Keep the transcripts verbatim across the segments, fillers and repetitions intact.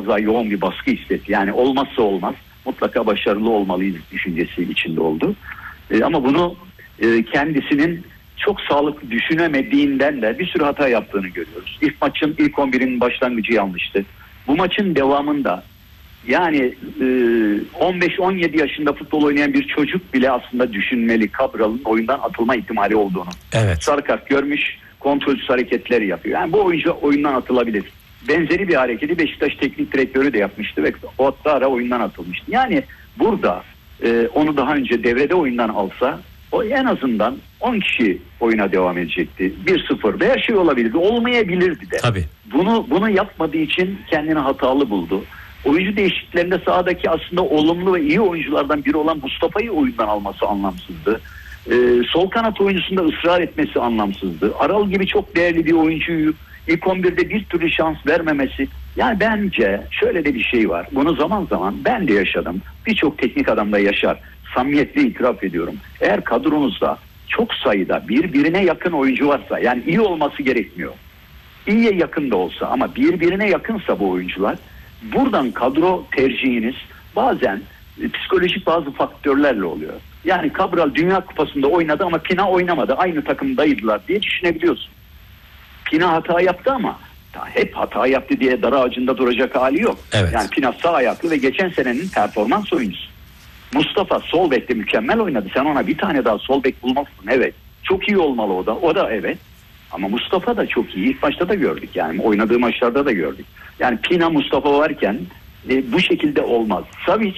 biraz daha yoğun bir baskı hissetti. Yani olmazsa olmaz, mutlaka başarılı olmalıyız düşüncesi içinde oldu. E, ama bunu e, kendisinin çok sağlıklı düşünemediğinden de bir sürü hata yaptığını görüyoruz. İlk maçın ilk on birinin başlangıcı yanlıştı. Bu maçın devamında yani e, on beş on yedi yaşında futbol oynayan bir çocuk bile aslında düşünmeli Cabral'ın oyundan atılma ihtimali olduğunu. Evet. Sarı kart görmüş, kontrolsüz hareketleri yapıyor. Yani bu oyuncu oyundan atılabilir. Benzeri bir hareketi Beşiktaş teknik direktörü de yapmıştı ve o hatta ara oyundan atılmıştı. Yani burada e, onu daha önce devrede oyundan alsa o en azından on kişi oyuna devam edecekti. bir sıfır ve her şey olabilirdi. Olmayabilirdi de. Tabii. Bunu bunu yapmadığı için kendini hatalı buldu. Oyuncu değişikliklerinde sahadaki aslında olumlu ve iyi oyunculardan biri olan Mustafa'yı oyundan alması anlamsızdı. Ee, sol kanat oyuncusunda ısrar etmesi anlamsızdı. Aral gibi çok değerli bir oyuncuyu ilk on birde bir türlü şans vermemesi. Yani bence şöyle de bir şey var. Bunu zaman zaman ben de yaşadım. Birçok teknik adam da yaşar. Samimiyetle itiraf ediyorum. Eğer kadronuzda çok sayıda birbirine yakın oyuncu varsa, yani iyi olması gerekmiyor. İyiye yakın da olsa ama birbirine yakınsa bu oyuncular, buradan kadro tercihiniz bazen e, psikolojik bazı faktörlerle oluyor. Yani Cabral Dünya Kupası'nda oynadı ama Pina oynamadı. Aynı takımdaydılar diye düşünebiliyorsun. Pina hata yaptı ama hep hata yaptı diye dar ağacında duracak hali yok. Evet. Yani Pina sağ ayaklı ve geçen senenin performans oyuncusu. Mustafa sol bekte mükemmel oynadı. Sen ona bir tane daha sol bek bulmalısın. Evet. Çok iyi olmalı o da. O da evet. Ama Mustafa da çok iyi. İlk maçta da gördük. Yani oynadığı maçlarda da gördük. Yani Pina Mustafa varken e, bu şekilde olmaz. Savic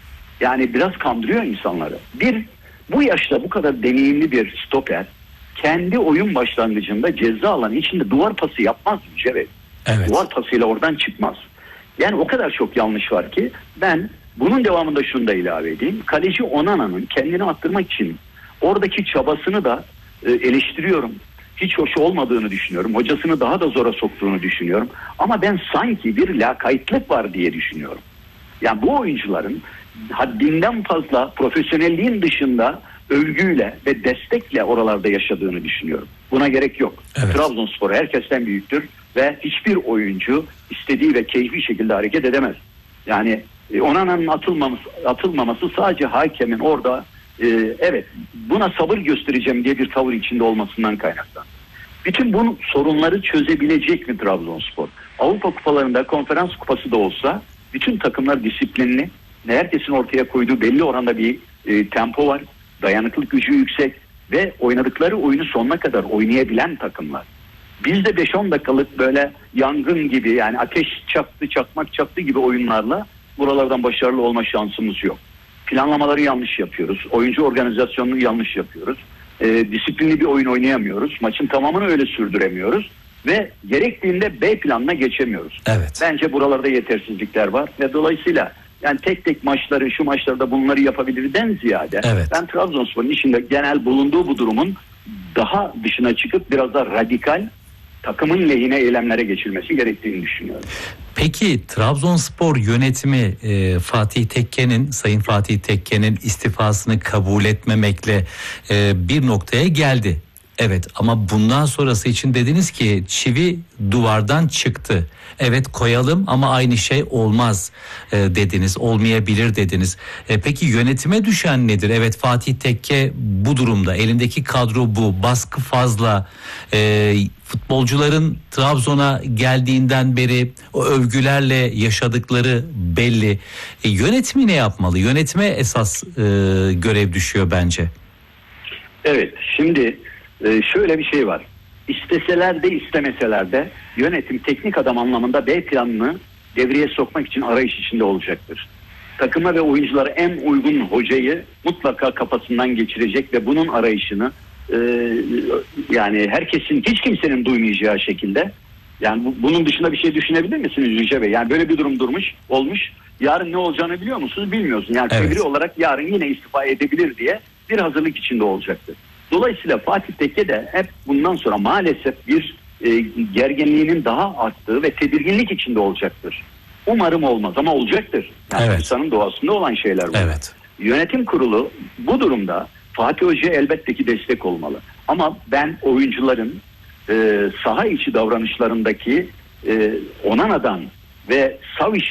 yani biraz kandırıyor insanları. Bir, bu yaşta bu kadar deneyimli bir stoper kendi oyun başlangıcında ceza alanı içinde duvar pası yapmaz Mücevher. Evet. Duvar pasıyla oradan çıkmaz. Yani o kadar çok yanlış var ki ben bunun devamında şunu da ilave edeyim. Kaleci Onana'nın kendini attırmak için oradaki çabasını da e, eleştiriyorum. Hiç hoş olmadığını düşünüyorum. Hocasını daha da zora soktuğunu düşünüyorum. Ama ben sanki bir lakaytlık var diye düşünüyorum. Yani bu oyuncuların haddinden fazla profesyonelliğin dışında övgüyle ve destekle oralarda yaşadığını düşünüyorum. Buna gerek yok. Evet. Trabzonspor herkesten büyüktür ve hiçbir oyuncu istediği ve keyfi şekilde hareket edemez. Yani e, Onana'nın atılmaması, atılmaması sadece hakemin orada e, evet buna sabır göstereceğim diye bir tavır içinde olmasından kaynaklanıyor. Bütün bu sorunları çözebilecek mi Trabzonspor? Avrupa kupalarında konferans kupası da olsa bütün takımlar disiplinli. Herkesin ortaya koyduğu belli oranda bir e, tempo var. Dayanıklılık gücü yüksek ve oynadıkları oyunu sonuna kadar oynayabilen takımlar. Bizde beş on dakikalık böyle yangın gibi, yani ateş çaktı, çakmak çaktı gibi oyunlarla buralardan başarılı olma şansımız yok. Planlamaları yanlış yapıyoruz. Oyuncu organizasyonunu yanlış yapıyoruz. E, disiplinli bir oyun oynayamıyoruz. Maçın tamamını öyle sürdüremiyoruz. Ve gerektiğinde B planına geçemiyoruz. Evet. Bence buralarda yetersizlikler var ve dolayısıyla yani tek tek maçları, şu maçlarda bunları yapabilirden ziyade Evet. ben Trabzonspor'un içinde genel bulunduğu bu durumun daha dışına çıkıp biraz da radikal, takımın lehine eylemlere geçilmesi gerektiğini düşünüyorum. Peki Trabzonspor yönetimi e, Fatih Tekke'nin, Sayın Fatih Tekke'nin istifasını kabul etmemekle e, bir noktaya geldi. Evet, ama bundan sonrası için dediniz ki çivi duvardan çıktı. Evet, koyalım ama aynı şey olmaz e, dediniz, olmayabilir dediniz. E, peki yönetime düşen nedir? Evet, Fatih Tekke bu durumda, elindeki kadro bu, baskı fazla. E, futbolcuların Trabzon'a geldiğinden beri o övgülerle yaşadıkları belli. E, yönetimi ne yapmalı? Yönetime esas e, görev düşüyor bence. Evet, şimdi e, şöyle bir şey var. İsteseler de istemeseler de yönetim teknik adam anlamında B planını devreye sokmak için arayış içinde olacaktır. Takıma ve oyunculara en uygun hocayı mutlaka kafasından geçirecek ve bunun arayışını e, yani herkesin, hiç kimsenin duymayacağı şekilde, yani bu, bunun dışında bir şey düşünebilir misiniz Yüce Bey? Yani böyle bir durum durmuş, olmuş. Yarın ne olacağını biliyor musunuz? Bilmiyorsun. Yani evet. fevri olarak yarın yine istifa edebilir diye bir hazırlık içinde olacaktır. Dolayısıyla Fatih Tekke de hep bundan sonra maalesef bir e, gerginliğinin daha arttığı ve tedirginlik içinde olacaktır. Umarım olmaz ama olacaktır. Yani evet. insanın doğasında olan şeyler var. Evet. Yönetim kurulu bu durumda Fatih Hoca'ya elbette ki destek olmalı. Ama ben oyuncuların e, saha içi davranışlarındaki e, Onana'dan ve Savic